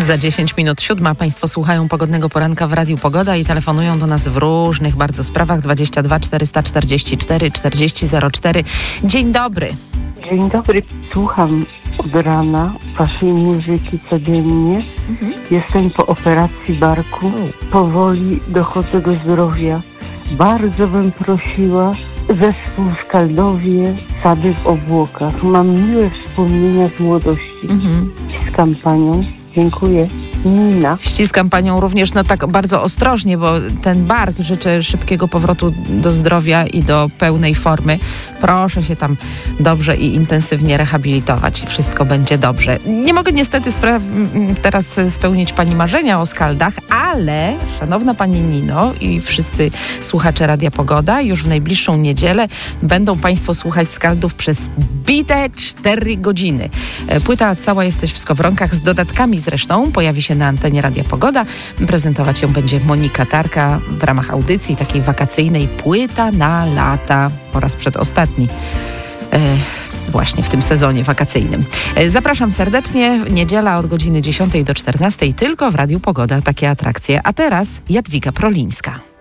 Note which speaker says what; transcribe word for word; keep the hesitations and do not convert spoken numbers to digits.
Speaker 1: Za dziesięć minut siódma. Państwo słuchają Pogodnego Poranka w Radiu Pogoda i telefonują do nas w różnych bardzo sprawach. dwadzieścia dwa czterysta czterdzieści cztery czterdzieści zero cztery. Dzień dobry.
Speaker 2: Dzień dobry. Słucham od rana waszej muzyki codziennie. Mhm. Jestem po operacji barku. Powoli dochodzę do zdrowia. Bardzo bym prosiła zespół Skaldowie, Sady w obłokach. Mam miłe wspomnienia z młodości. Mhm. Ściskam panią. Dziękuję. Nina.
Speaker 1: Ściskam panią również, no tak bardzo ostrożnie, bo ten bark, życzę szybkiego powrotu do zdrowia i do pełnej formy. Proszę się tam dobrze i intensywnie rehabilitować. Wszystko będzie dobrze. Nie mogę niestety spra- teraz spełnić pani marzenia o Skaldach, ale szanowna pani Nino i wszyscy słuchacze Radia Pogoda, już w najbliższą niedzielę będą państwo słuchać Skaldów przez bite cztery godziny. Płyta cała jesteś w skowronkach z dodatkami zresztą. Pojawi się na antenie Radia Pogoda. Prezentować ją będzie Monika Tarka w ramach audycji takiej wakacyjnej Płyta na lata. Po raz przedostatni. E, właśnie w tym sezonie wakacyjnym. E, zapraszam serdecznie. Niedziela od godziny dziesiątej do czternastej tylko w Radiu Pogoda. Takie atrakcje. A teraz Jadwiga Prolińska.